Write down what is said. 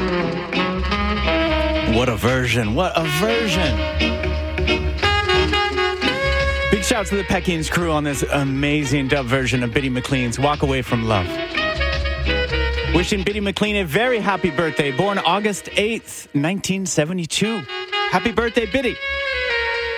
What a version. What a version. Big shout to the Peckings crew on this amazing dub version of Bitty McLean's Walk Away From Love. Wishing Bitty McLean a very happy birthday. Born August 8th, 1972. Happy birthday, Bitty.